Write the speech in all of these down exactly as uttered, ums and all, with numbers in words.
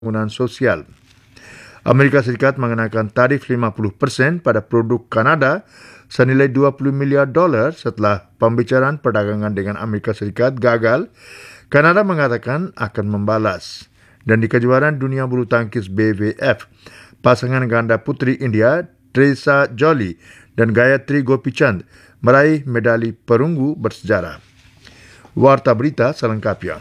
pembangunan sosial. Amerika Serikat mengenakan tarif lima puluh persen pada produk Kanada senilai dua puluh miliar dolar setelah pembicaraan perdagangan dengan Amerika Serikat gagal. Kanada mengatakan akan membalas. Dan di kejuaraan dunia bulu tangkis B W F, pasangan ganda putri India Teresa Jolie dan Gayatri Gopichand meraih medali perunggu bersejarah. Warta berita selengkapnya.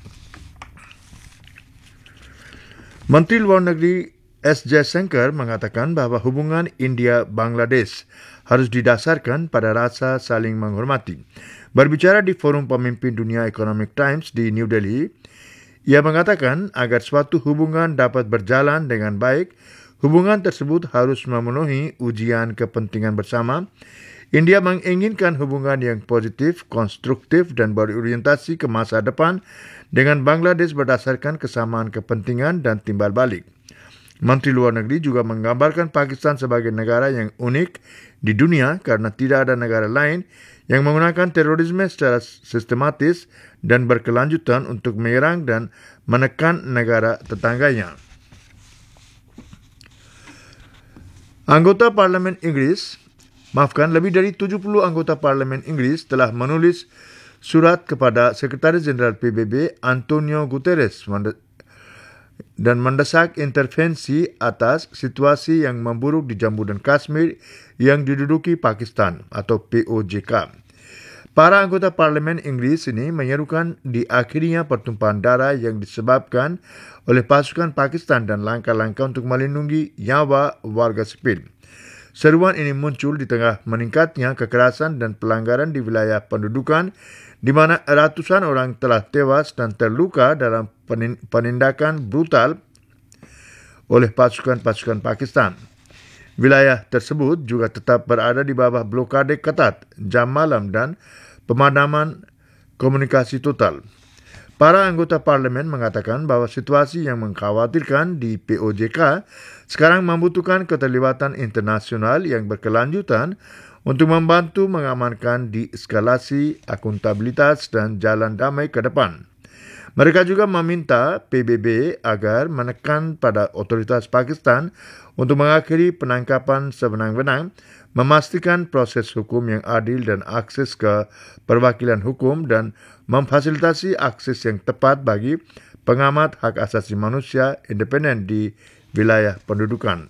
Menteri Luar Negeri S. Jaishankar mengatakan bahawa hubungan India-Bangladesh harus didasarkan pada rasa saling menghormati. Berbicara di Forum Pemimpin Dunia Economic Times di New Delhi, ia mengatakan agar suatu hubungan dapat berjalan dengan baik, hubungan tersebut harus memenuhi ujian kepentingan bersama. India menginginkan hubungan yang positif, konstruktif dan berorientasi ke masa depan dengan Bangladesh berdasarkan kesamaan kepentingan dan timbal balik. Menteri Luar Negeri juga menggambarkan Pakistan sebagai negara yang unik di dunia karena tidak ada negara lain yang menggunakan terorisme secara sistematis dan berkelanjutan untuk menyerang dan menekan negara tetangganya. Anggota Parlemen Inggris, maafkan, lebih dari tujuh puluh anggota Parlemen Inggris telah menulis surat kepada Sekretaris Jenderal P B B Antonio Guterres dan mendesak intervensi atas situasi yang memburuk di Jammu dan Kashmir yang diduduki Pakistan atau P O J K. Para anggota Parlemen Inggris ini menyerukan diakhirinya pertumpahan darah yang disebabkan oleh pasukan Pakistan dan langkah-langkah untuk melindungi nyawa warga sipil. Seruan ini muncul di tengah meningkatnya kekerasan dan pelanggaran di wilayah pendudukan di mana ratusan orang telah tewas dan terluka dalam penindakan brutal oleh pasukan-pasukan Pakistan. Wilayah tersebut juga tetap berada di bawah blokade ketat, jam malam dan pemadaman komunikasi total. Para anggota parlemen mengatakan bahawa situasi yang mengkhawatirkan di P O J K sekarang membutuhkan keterlibatan internasional yang berkelanjutan untuk membantu mengamankan deeskalasi, akuntabilitas dan jalan damai ke depan. Mereka juga meminta P B B agar menekan pada otoritas Pakistan untuk mengakhiri penangkapan sebenang-benang, memastikan proses hukum yang adil dan akses ke perwakilan hukum dan memfasilitasi akses yang tepat bagi pengamat hak asasi manusia independen di wilayah pendudukan.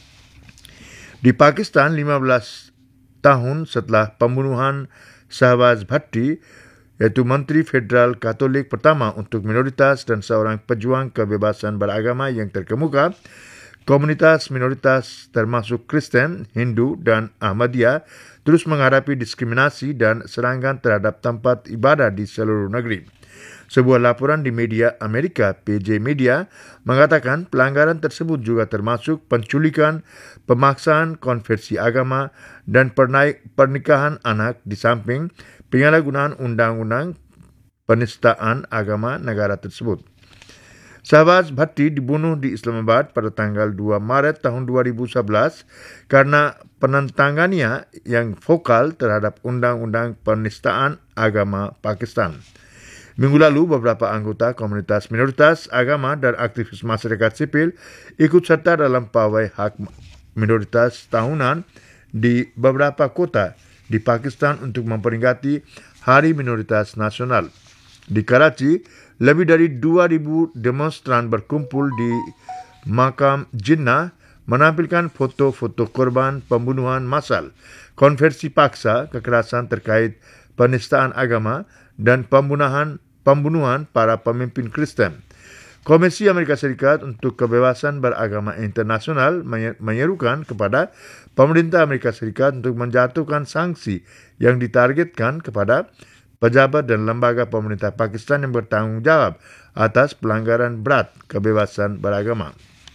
Di Pakistan, lima belas tahun setelah pembunuhan Shahbaz Bhatti, yaitu Menteri Federal Katolik pertama untuk minoritas dan seorang pejuang kebebasan beragama yang terkemuka, komunitas minoritas termasuk Kristen, Hindu dan Ahmadiyah terus menghadapi diskriminasi dan serangan terhadap tempat ibadah di seluruh negeri. Sebuah laporan di media Amerika, P J Media, mengatakan pelanggaran tersebut juga termasuk penculikan, pemaksaan konversi agama, dan pernikahan anak di samping penyalahgunaan undang-undang penistaan agama negara tersebut. Shahbaz Bhatti dibunuh di Islamabad pada tanggal dua Maret tahun dua ribu sebelas karena penentangannya yang vokal terhadap undang-undang penistaan agama Pakistan. Minggu lalu, beberapa anggota komunitas minoritas agama dan aktivis masyarakat sipil ikut serta dalam pawai hak minoritas tahunan di beberapa kota di Pakistan untuk memperingati Hari Minoritas Nasional. Di Karachi, lebih dari dua ribu demonstran berkumpul di Makam Jinnah menampilkan foto-foto korban pembunuhan massal, konversi paksa, kekerasan terkait penistaan agama, dan pembunuhan pembunuhan para pemimpin Kristen. Komisi Amerika Serikat untuk Kebebasan Beragama Internasional menyerukan kepada pemerintah Amerika Serikat untuk menjatuhkan sanksi yang ditargetkan kepada pejabat dan lembaga pemerintah Pakistan yang bertanggung jawab atas pelanggaran berat kebebasan beragama.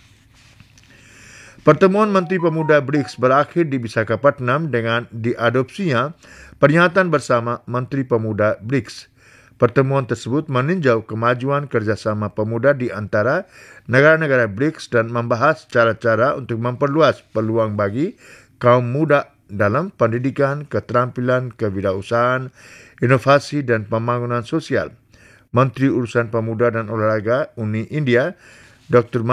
Pertemuan Menteri Pemuda B R I C S berakhir di Visakhapatnam dengan diadopsinya pernyataan bersama Menteri Pemuda B R I C S. Pertemuan tersebut meninjau kemajuan kerjasama pemuda di antara negara-negara B R I C S dan membahas cara-cara untuk memperluas peluang bagi kaum muda dalam pendidikan, keterampilan, kewirausahaan, inovasi dan pembangunan sosial. Menteri Urusan Pemuda dan Olahraga Uni India Doktor